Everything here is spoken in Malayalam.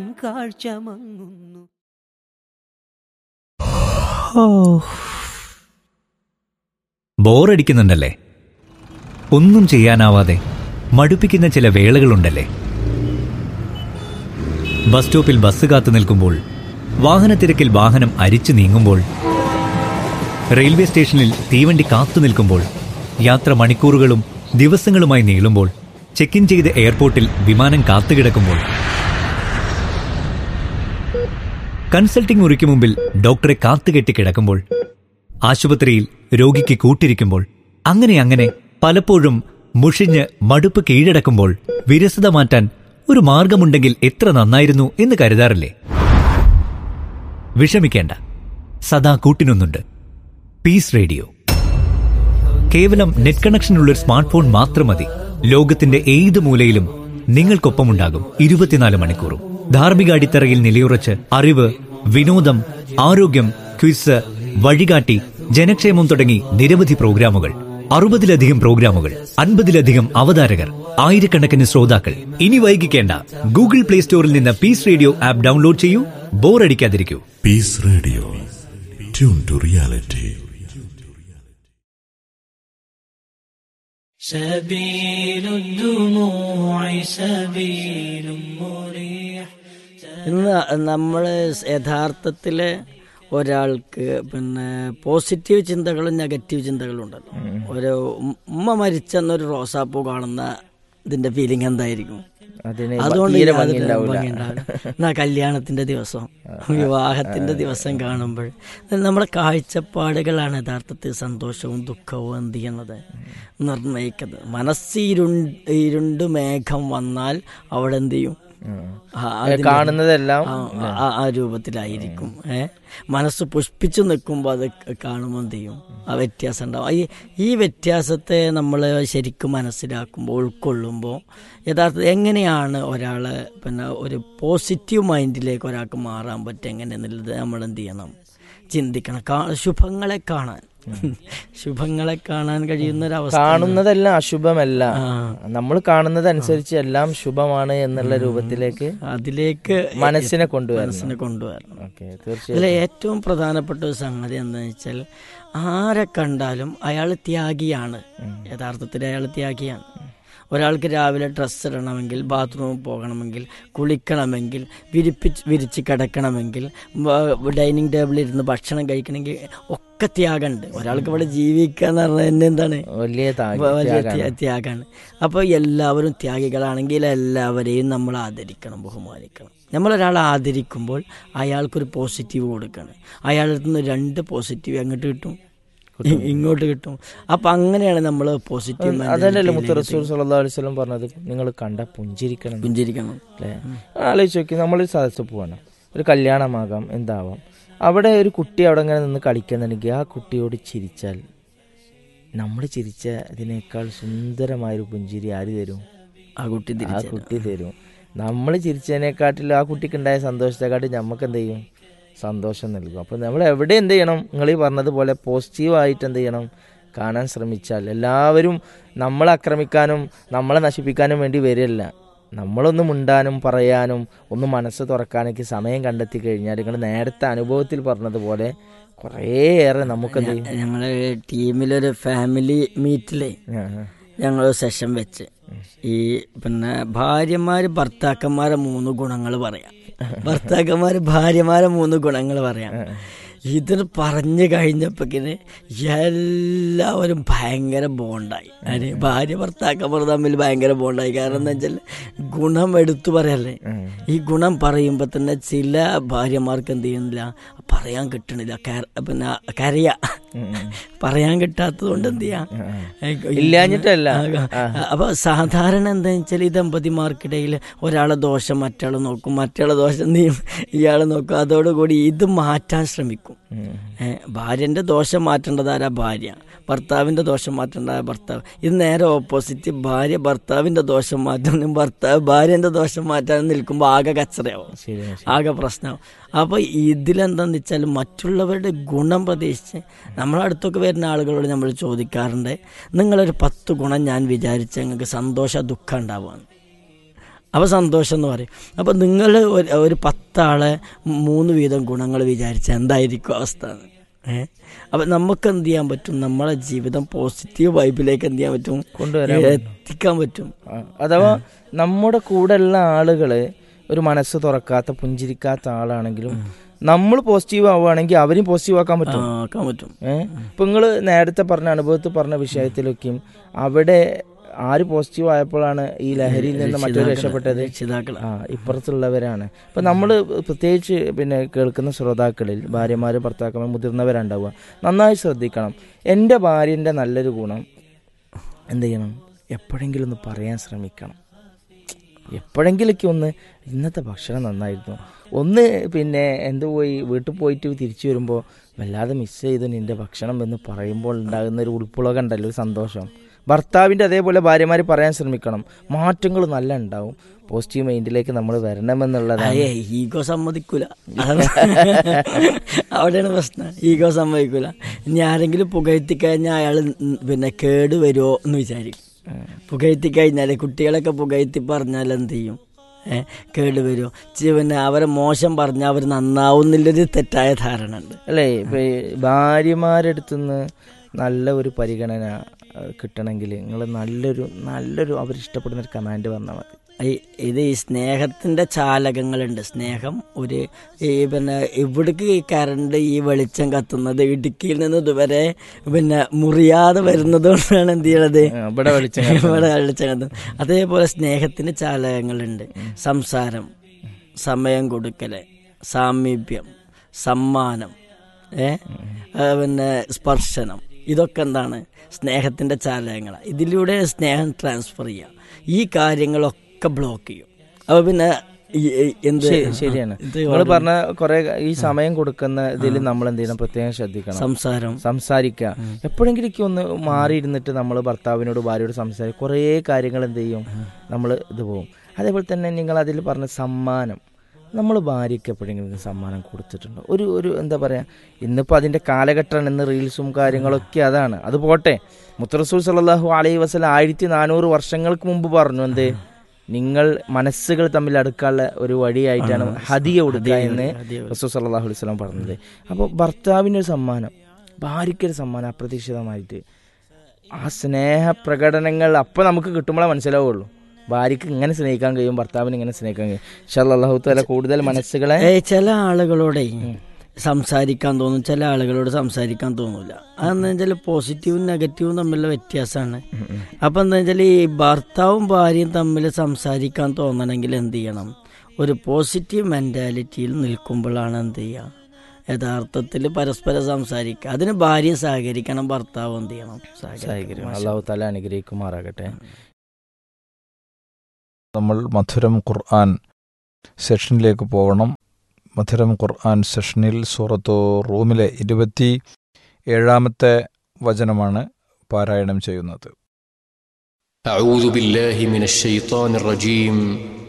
കാഴ്ച മങ്ങുന്നു. ബോറടിക്കുന്നുണ്ടല്ലേ? ഒന്നും ചെയ്യാനാവാതെ മടുപ്പിക്കുന്ന ചില വേളകളുണ്ടല്ലേ? ബസ് സ്റ്റോപ്പിൽ ബസ് കാത്തു നിൽക്കുമ്പോൾ, വാഹനത്തിരക്കിൽ വാഹനം അരിച്ചു നീങ്ങുമ്പോൾ, റെയിൽവേ സ്റ്റേഷനിൽ തീവണ്ടി കാത്തു നിൽക്കുമ്പോൾ, യാത്ര മണിക്കൂറുകളും ദിവസങ്ങളുമായി നീളുമ്പോൾ, ചെക്ക് ഇൻ ചെയ്ത് എയർപോർട്ടിൽ വിമാനം കാത്തുകിടക്കുമ്പോൾ, കൺസൾട്ടിംഗ് മുറിക്ക് മുമ്പിൽ ഡോക്ടറെ കാത്തുകെട്ടി കിടക്കുമ്പോൾ, ആശുപത്രിയിൽ രോഗിക്ക് കൂട്ടിരിക്കുമ്പോൾ, അങ്ങനെ പലപ്പോഴും മുഷിഞ്ഞ് മടുപ്പ് കീഴടക്കുമ്പോൾ വിരസത മാറ്റാൻ ഒരു മാർഗമുണ്ടെങ്കിൽ എത്ര നന്നായിരുന്നു എന്ന് കരുതാറില്ലേ? വിഷമിക്കേണ്ട, സദാ കൂട്ടിനൊന്നുണ്ട്. Piece radio. കേവലം നെറ്റ് കണക്ഷനുള്ളൊരു സ്മാർട്ട് ഫോൺ മാത്രം മതി. ലോകത്തിന്റെ ഏത് മൂലയിലും നിങ്ങൾക്കൊപ്പമുണ്ടാകും 24 മണിക്കൂറും. ധാർമ്മിക അടിത്തറയിൽ നിലയുറച്ച് അറിവ്, വിനോദം, ആരോഗ്യം, ക്വിസ്, വഴികാട്ടി, ജനക്ഷേമം തുടങ്ങി നിരവധി പ്രോഗ്രാമുകൾ. 60-ലധികം പ്രോഗ്രാമുകൾ, 50-ലധികം അവതാരകർ, ആയിരക്കണക്കിന് ശ്രോതാക്കൾ. ഇനി വൈകിക്കേണ്ട, ഗൂഗിൾ പ്ലേ സ്റ്റോറിൽ നിന്ന് പീസ് റേഡിയോ ആപ്പ് ഡൗൺലോഡ് ചെയ്യൂ. ബോറടിക്കാതിരിക്കൂ. Piece radio, tune to reality. ഇന്ന് നമ്മൾ യഥാർത്ഥത്തിൽ ഒരാൾക്ക് പോസിറ്റീവ് ചിന്തകളും നെഗറ്റീവ് ചിന്തകളും ഉണ്ടല്ലോ. ഒരു ഉമ്മ മരിച്ചെന്നൊരു റോസാപ്പൂ കാണുന്ന ഇതിന്റെ ഫീലിംഗ് എന്തായിരിക്കും? അതുകൊണ്ട് എന്നാ കല്യാണത്തിന്റെ ദിവസം, വിവാഹത്തിന്റെ ദിവസം കാണുമ്പോൾ നമ്മുടെ കാഴ്ചപ്പാടുകളാണ് യഥാർത്ഥത്തിൽ സന്തോഷവും ദുഃഖവും എന്ത് ചെയ്യുന്നത് നിർണയിക്കുന്നത്. മനസ്സ് ഇരുണ്ട് മേഘം വന്നാൽ അവിടെ എന്ത് ചെയ്യും? കാണുന്നതെല്ലാം ആ രൂപത്തിലായിരിക്കും. മനസ്സ് പുഷ്പിച്ചു നിൽക്കുമ്പോൾ അത് കാണുമ്പോൾ എന്ത് ചെയ്യും? ആ വ്യത്യാസം ഉണ്ടാവും. ഈ വ്യത്യാസത്തെ നമ്മൾ ശരിക്കും മനസ്സിലാക്കുമ്പോൾ, ഉൾക്കൊള്ളുമ്പോൾ യഥാർത്ഥത്തിൽ എങ്ങനെയാണ് ഒരാൾ ഒരു പോസിറ്റീവ് മൈൻഡിലേക്ക് ഒരാൾക്ക് മാറാൻ പറ്റുക എങ്ങനെയെന്നുള്ളത് നമ്മൾ എന്ത് ചെയ്യണം? ചിന്തിക്കണം. ശുഭങ്ങളെ കാണാൻ കഴിയുന്ന ഒരു അവസ്ഥ. കാണുന്നതെല്ലാം അശുഭമല്ല, നമ്മൾ കാണുന്നതനുസരിച്ച് എല്ലാം ശുഭമാണ് എന്നുള്ള രൂപത്തിലേക്ക് അതിലേക്ക് മനസ്സിനെ കൊണ്ടുവരണം. ഇതിൽ ഏറ്റവും പ്രധാനപ്പെട്ട ഒരു സംഗതി എന്താണെന്ന് വെച്ചാൽ, ആരെ കണ്ടാലും അയാൾ ത്യാഗിയാണ്. യഥാർത്ഥത്തിൽ അയാൾ ത്യാഗിയാണ്. ഒരാൾക്ക് രാവിലെ ഡ്രസ്സ് ഇടണമെങ്കിൽ, ബാത്റൂമിൽ പോകണമെങ്കിൽ, കുളിക്കണമെങ്കിൽ, വിരിച്ച് കിടക്കണമെങ്കിൽ, ഡൈനിങ് ടേബിളിൽ ഇരുന്ന് ഭക്ഷണം കഴിക്കണമെങ്കിൽ ഒക്കെ ത്യാഗമുണ്ട്. ഒരാൾക്ക് ഇവിടെ ജീവിക്കുക എന്ന് പറഞ്ഞാൽ തന്നെ എന്താണ്? വലിയ ത്യാഗമാണ്. അപ്പോൾ എല്ലാവരും ത്യാഗികളാണെങ്കിൽ എല്ലാവരെയും നമ്മൾ ആദരിക്കണം, ബഹുമാനിക്കണം. നമ്മളൊരാളെ ആദരിക്കുമ്പോൾ അയാൾക്കൊരു പോസിറ്റീവ് കൊടുക്കണം. അയാളുടെ അടുത്ത് നിന്ന് 2 പോസിറ്റീവ് അങ്ങോട്ട് കിട്ടും, ഇങ്ങോട്ട് കിട്ടും. അപ്പൊ അങ്ങനെയാണ് നമ്മൾ പോസിറ്റീവ്. അതല്ലല്ലോ മുത്ത് റസൂൽ സല്ലല്ലാഹു അലൈഹി വസല്ലം പറഞ്ഞത്, നിങ്ങൾ കണ്ട പുഞ്ചിരിക്കണം അല്ലേ? ആലോചിച്ച് നോക്കി, നമ്മളൊരു സദസ്സ് പോവാണ്, ഒരു കല്യാണമാകാം, എന്താവാം, അവിടെ ഒരു കുട്ടി അവിടെ ഇങ്ങനെ നിന്ന് കളിക്കുന്നുണ്ടെങ്കിൽ ആ കുട്ടിയോട് ചിരിച്ചാൽ, നമ്മൾ ചിരിച്ച അതിനേക്കാൾ സുന്ദരമായൊരു പുഞ്ചിരി ആര് തരും? ആ കുട്ടി തരും. നമ്മൾ ചിരിച്ചതിനെക്കാട്ടിലും ആ കുട്ടിക്ക് ഉണ്ടായ സന്തോഷത്തെക്കാട്ടിൽ നമുക്ക് എന്ത് ചെയ്യും? സന്തോഷം നൽകും. അപ്പോൾ നമ്മൾ എവിടെ എന്ത് ചെയ്യണം? നിങ്ങൾ ഈ പറഞ്ഞതുപോലെ പോസിറ്റീവായിട്ട് എന്ത് ചെയ്യണം? കാണാൻ ശ്രമിച്ചാൽ എല്ലാവരും നമ്മളെ ആക്രമിക്കാനും നമ്മളെ നശിപ്പിക്കാനും വേണ്ടി വരില്ല. നമ്മളൊന്ന് മിണ്ടാനും പറയാനും ഒന്ന് മനസ്സ് തുറക്കാനൊക്കെ സമയം കണ്ടെത്തി കഴിഞ്ഞാൽ, നിങ്ങൾ നേരത്തെ അനുഭവത്തിൽ പറഞ്ഞതുപോലെ കുറേയേറെ നമുക്കെന്ത് ചെയ്യും? ഞങ്ങളുടെ ടീമിലൊരു ഫാമിലി മീറ്റിലേ ഞങ്ങൾ സെഷൻ വെച്ച് ഈ ഭാര്യമാര് ഭർത്താക്കന്മാരെ 3 ഗുണങ്ങൾ പറയാം, ഭർത്താക്കന്മാര് ഭാര്യമാരെ 3 ഗുണങ്ങൾ പറയാം. ഇതിന് പറഞ്ഞു കഴിഞ്ഞപ്പോഴേക്കിന് എല്ലാവരും ഭയങ്കര ബോണ്ടായി. ഭാര്യ ഭർത്താക്കന്മാർ തമ്മിൽ ഭയങ്കര ബോണ്ടായി. കാരണം എന്താ വെച്ചാൽ ഗുണം എടുത്തു പറയല്ലേ. ഈ ഗുണം പറയുമ്പോൾ തന്നെ ചില ഭാര്യമാർക്ക് എന്ത് ചെയ്യുന്നില്ല, പറയാൻ കിട്ടണില്ല, കരയാ പറയാൻ കിട്ടാത്തത് കൊണ്ട് എന്ത് ചെയ്യാം, ഇല്ലാഞ്ഞിട്ടല്ല. അപ്പൊ സാധാരണ എന്താ വെച്ചാൽ ഈ ദമ്പതിമാർക്കിടയിൽ ഒരാളെ ദോഷം മറ്റാൾ നോക്കും, മറ്റാളെ ദോഷം ഇയാൾ നോക്കും. അതോടുകൂടി ഇത് മാറ്റാൻ ശ്രമിക്കും. ഭാര്യന്റെ ദോഷം മാറ്റേണ്ടതാരാ? ഭാര്യ. ഭർത്താവിന്റെ ദോഷം മാറ്റേണ്ട ഭർത്താവ്. ഇത് നേരെ ഓപ്പോസിറ്റ്. ഭാര്യ ഭർത്താവിന്റെ ദോഷം മാറ്റാനും ഭർത്താവ് ഭാര്യന്റെ ദോഷം മാറ്റാനും നിൽക്കുമ്പോൾ ആകെ കച്ചറയാവും, ആകെ പ്രശ്നമാവും. അപ്പോൾ ഇതിലെന്താന്ന് വെച്ചാൽ മറ്റുള്ളവരുടെ ഗുണം പ്രതീക്ഷിച്ച് നമ്മളടുത്തൊക്കെ വരുന്ന ആളുകളോട് നമ്മൾ ചോദിക്കാറുണ്ട്, നിങ്ങളൊരു 10 ഗുണം ഞാൻ വിചാരിച്ച നിങ്ങൾക്ക് സന്തോഷ ദുഃഖം ഉണ്ടാവുകയാണ്. അപ്പോൾ സന്തോഷം എന്ന് പറയും. അപ്പോൾ നിങ്ങൾ ഒരു 10 ആളെ 3 വീതം ഗുണങ്ങൾ വിചാരിച്ചാൽ എന്തായിരിക്കും അവസ്ഥ? അപ്പം നമുക്ക് എന്ത് ചെയ്യാൻ പറ്റും? നമ്മളെ ജീവിതം പോസിറ്റീവ് വൈബിലേക്ക് എന്ത് ചെയ്യാൻ പറ്റും? കൊണ്ടുവരാൻ എത്തിക്കാൻ പറ്റും. അഥവാ നമ്മുടെ കൂടെയുള്ള ആളുകൾ ഒരു മനസ്സ് തുറക്കാത്ത പുഞ്ചിരിക്കാത്ത ആളാണെങ്കിലും നമ്മൾ പോസിറ്റീവ് ആവുകയാണെങ്കിൽ അവരും പോസിറ്റീവ് ആക്കാൻ പറ്റും. ഇപ്പം നിങ്ങൾ നേരത്തെ പറഞ്ഞ അനുഭവത്തിൽ പറഞ്ഞ വിഷയത്തിലൊക്കെയും അവിടെ ആര് പോസിറ്റീവ് ആയപ്പോഴാണ് ഈ ലഹരിയിൽ നിന്ന് മറ്റൊരു രക്ഷപ്പെട്ടത്? ഇപ്പുറത്തുള്ളവരാണ്. ഇപ്പം നമ്മൾ പ്രത്യേകിച്ച് പിന്നെ കേൾക്കുന്ന ശ്രോതാക്കളിൽ ഭാര്യമാർ, ഭർത്താക്കന്മാർ, മുതിർന്നവരുണ്ടാവുക, നന്നായി ശ്രദ്ധിക്കണം. എൻ്റെ ഭാര്യൻ്റെ നല്ലൊരു ഗുണം എന്ത് ചെയ്യണം? എപ്പോഴെങ്കിലും ഒന്ന് പറയാൻ ശ്രമിക്കണം. എപ്പോഴെങ്കിലൊക്കെ ഒന്ന് ഇന്നത്തെ ഭക്ഷണം നന്നായിരുന്നു, ഒന്ന് പിന്നെ വീട്ടിൽ പോയിട്ട് തിരിച്ചു വരുമ്പോൾ വല്ലാതെ മിസ് ചെയ്തു നിൻ്റെ ഭക്ഷണം എന്ന് പറയുമ്പോൾ ഉണ്ടാകുന്ന ഒരു ഉൾപ്പുളക ഉണ്ടല്ലോ, ഒരു സന്തോഷം. ഭർത്താവിൻ്റെ അതേപോലെ ഭാര്യമാർ പറയാൻ ശ്രമിക്കണം. മാറ്റങ്ങൾ നല്ല ഉണ്ടാവും. പോസിറ്റീവ് മൈൻഡിലേക്ക് നമ്മൾ വരണമെന്നുള്ളതാണ്. ഈഗോ സമ്മതിക്കൂല, അവിടെയാണ് പ്രശ്നം. ഈഗോ സമ്മതിക്കൂല. ഇനി ആരെങ്കിലും പുകഴ്ത്തിക്കഴിഞ്ഞാൽ അയാൾ പിന്നെ കേട് വരുമോ എന്ന് വിചാരിക്കും. പുകഴ്ത്തിക്കഴിഞ്ഞാൽ കുട്ടികളൊക്കെ പുകഴ്ത്തി പറഞ്ഞാൽ എന്ത് ചെയ്യും? കേടുവരുമോ? പിന്നെ അവരെ മോശം പറഞ്ഞാൽ അവർ നന്നാവുന്നില്ലൊരു തെറ്റായ ധാരണ ഉണ്ട് അല്ലേ? ഇപ്പം ഭാര്യമാരെടുത്തുനിന്ന് നല്ല ഒരു പരിഗണന കിട്ടണമെങ്കിൽ നിങ്ങൾ നല്ലൊരു അവരിഷ്ടപ്പെടുന്ന ഒരു കമാൻഡ് പറഞ്ഞാൽ മതി. ഇത് ഈ സ്നേഹത്തിൻ്റെ ചാലകങ്ങളുണ്ട്. സ്നേഹം പിന്നെ ഇവിടേക്ക് ഈ കറണ്ട്, ഈ വെളിച്ചം കത്തുന്നത് ഇടുക്കിയിൽ നിന്ന് ഇതുവരെ പിന്നെ മുറിയാതെ വരുന്നത് കൊണ്ടാണ് എന്ത് ചെയ്യണത്? ഇവിടെ വെളിച്ചം കത്തുന്നത്. അതേപോലെ സ്നേഹത്തിന് ചാലകങ്ങളുണ്ട്. സംസാരം, സമയം കൊടുക്കല്, സാമീപ്യം, സമ്മാനം, പിന്നെ സ്പർശനം, ഇതൊക്കെ എന്താണ്? സ്നേഹത്തിൻ്റെ ചാലകങ്ങളാണ്. ഇതിലൂടെ സ്നേഹം ട്രാൻസ്ഫർ ചെയ്യുക. ഈ കാര്യങ്ങളൊക്കെ ബ്ലോക്ക് ചെയ്യും. അപ്പോൾ പിന്നെ എന്ത് ശരിയാണ് നിങ്ങൾ പറഞ്ഞ കുറെ ഈ സമയം കൊടുക്കുന്ന ഇതിൽ നമ്മൾ എന്ത് ചെയ്യണം? പ്രത്യേകം ശ്രദ്ധിക്കണം. സംസാരിക്കുക. എപ്പോഴെങ്കിലും ഒന്ന് മാറിയിരുന്നിട്ട് നമ്മൾ ഭർത്താവിനോട്, ഭാര്യയോട് സംസാരിക്കുക. കുറേ കാര്യങ്ങൾ എന്ത് ചെയ്യും? നമ്മൾ ഇത് പോകും. അതേപോലെ തന്നെ നിങ്ങൾ അതിൽ പറഞ്ഞ സമ്മാനം, നമ്മൾ ഭാര്യയ്ക്ക് എപ്പോഴെങ്കിലും സമ്മാനം കൊടുത്തിട്ടുണ്ടോ? ഒരു എന്താ പറയുക, ഇന്നിപ്പോൾ അതിൻ്റെ കാലഘട്ടമാണ്. ഇന്ന് റീൽസും കാര്യങ്ങളൊക്കെ അതാണ്. അത് പോട്ടെ, മുത്തറസൂൽ സല്ലല്ലാഹു അലൈഹി വസല്ലം 1400 വർഷങ്ങൾക്ക് മുമ്പ് പറഞ്ഞു എന്ത്? നിങ്ങൾ മനസ്സുകൾ തമ്മിൽ അടുക്കാനുള്ള ഒരു വഴിയായിട്ടാണ് ഹദിയ കൊടുക്കുക എന്ന് റസൂൽ സല്ലല്ലാഹു അലൈഹി വസല്ലം പറഞ്ഞത്. അപ്പോൾ ഭർത്താവിനൊരു സമ്മാനം, ഭാര്യയ്ക്കൊരു സമ്മാനം, അപ്രതീക്ഷിതമായിട്ട് ആ സ്നേഹ പ്രകടനങ്ങൾ അപ്പം നമുക്ക് കിട്ടുമ്പോഴേ മനസ്സിലാവുള്ളൂ. ഭാര്യയ്ക്ക് ഇങ്ങനെ സ്നേഹിക്കാൻ കഴിയും, ഭർത്താവിന് ഇങ്ങനെ സ്നേഹിക്കാൻ കഴിയും. ഇൻഷാല്ലാഹ് അല്ലാഹു തആല കൂടുതൽ മനസ്സുകളെ. ചില ആളുകളോടെ സംസാരിക്കാൻ തോന്നും, ചില ആളുകളോട് സംസാരിക്കാൻ തോന്നില്ല. അതെന്താ വെച്ചാൽ പോസിറ്റീവും നെഗറ്റീവും തമ്മിലുള്ള വ്യത്യാസമാണ്. അപ്പം എന്താ വെച്ചാൽ ഈ ഭർത്താവും ഭാര്യയും തമ്മിൽ സംസാരിക്കാൻ തോന്നണമെങ്കിൽ എന്ത് ചെയ്യണം? ഒരു പോസിറ്റീവ് മെൻറ്റാലിറ്റിയിൽ നിൽക്കുമ്പോഴാണ് എന്ത് ചെയ്യുക? യഥാർത്ഥത്തിൽ പരസ്പരം സംസാരിക്കുക. അതിന് ഭാര്യയും സഹകരിക്കണം, ഭർത്താവും എന്ത് ചെയ്യണം? സഹകരിക്കണം. അല്ലാഹു തആല അനുഗ്രഹിക്കുമാറാകട്ടെ. നമ്മൾ മധുരം ഖുർആൻ സെഷനിലേക്ക് പോകണം. മധുരം ഖുർആൻ സെഷനിൽ സൂറത്തു റൂമിലെ 27-ാമത്തെ വചനമാണ് പാരായണം ചെയ്യുന്നത്. അഊദു ബില്ലാഹി മിനശ് ശൈത്വാനിർ റജീം.